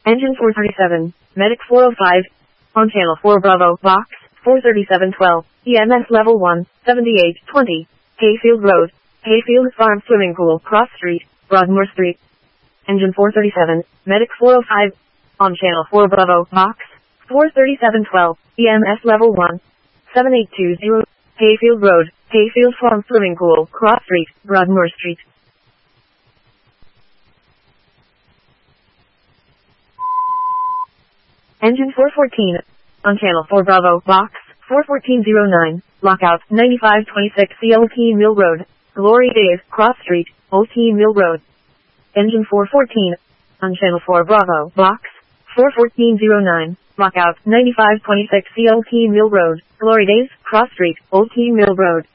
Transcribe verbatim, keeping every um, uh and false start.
Engine four thirty-seven, Medic four oh five, on channel four Bravo, box, four thirty-seven twelve, E M S level one, seventy-eight twenty, Hayfield Road, Hayfield Farm Swimming Pool, Cross Street, Broadmoor Street. Engine four thirty-seven, Medic four oh five, on channel four Bravo, box, four thirty-seven twelve, E M S level one, seven eight two zero, Hayfield Road, Hayfield Farm Swimming Pool, Cross Street, Broadmoor Street. Engine four fourteen, on channel four Bravo, box, four fourteen oh nine, lockout, ninety-five twenty-six C L T Mill Road, Glory Days, Cross Street, O T Mill Road. Engine four fourteen, on channel four Bravo, box, four fourteen oh nine, lockout, ninety-five twenty-six C L T Mill Road, Glory Days, Cross Street, O T Mill Road.